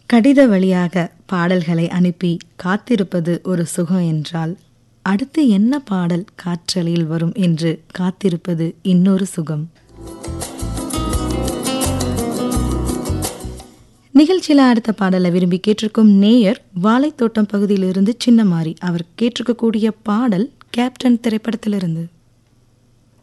கடித வழியாக பாடல்களை அனுப்பி காத்திருப்பது ஒரு சுகம் என்றால், அடுத்து என்ன பாடல் காற்றலையில் வரும் என்று காத்திருப்பது இன்னொரு சுகம். நிகழ்ச்சியில் அடுத்த பாடலை விரும்பி கேட்டிருக்கும் நேயர் வாழைத்தோட்டம் பகுதியிலிருந்து சின்னமாரி. அவர் கேட்டிருக்கக்கூடிய பாடல் கேப்டன் திரைப்படத்திலிருந்து.